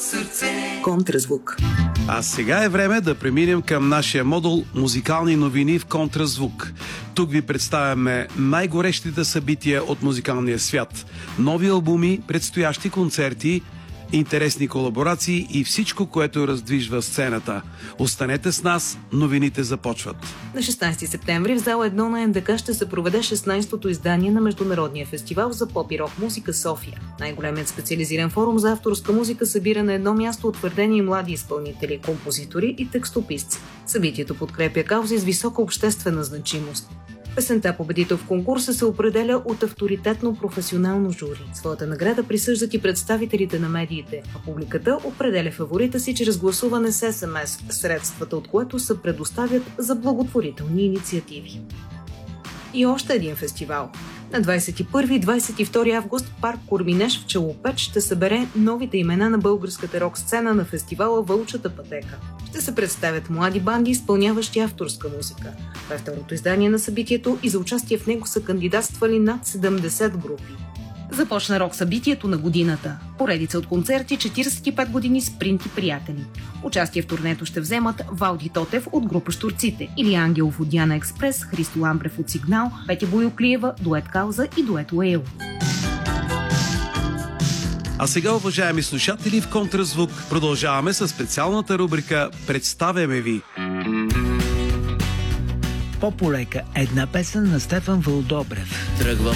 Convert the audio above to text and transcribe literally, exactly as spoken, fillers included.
Контразвук. А сега е време да преминем към нашия модул музикални новини в Контразвук. Тук ви представяме най-горещите събития от музикалния свят. Нови албуми, предстоящи концерти, интересни колаборации и всичко, което раздвижва сцената. Останете с нас, новините започват. На шестнайсети септември в зала едно на НДК ще се проведе шестнайсетото издание на Международния фестивал за поп и рок музика София. Най-големият специализиран форум за авторска музика събира на едно място утвърдени млади изпълнители, композитори и текстописци. Събитието подкрепя каузи с висока обществена значимост. Песента победител в конкурса се определя от авторитетно професионално жури. Своята награда присъждат и представителите на медиите, а публиката определя фаворита си чрез гласуване с ес ем ес, средствата от което се предоставят за благотворителни инициативи. И още един фестивал. На двайсет и първи и двайсет и втори август парк Корминеш в Челопеч ще събере новите имена на българската рок-сцена на фестивала Вълчата пътека. Ще се представят млади банди, изпълняващи авторска музика. Това е второто издание на събитието и за участие в него са кандидатствали над седемдесет групи. Започна рок-събитието на годината. Поредица от концерти, четирийсет и пет години спринт и приятели. Участие в турнето ще вземат Валди Тотев от група Щурците, Илия Ангелов от Диана Експрес, Христо Ламбрев от Сигнал, Петя Боюклиева, дует Кауза и дует Уейл. А сега, уважаеми слушатели, в Контразвук продължаваме с специалната рубрика «Представяме ви». По-полека една песен на Стефан Вълдобрев. Тръгвам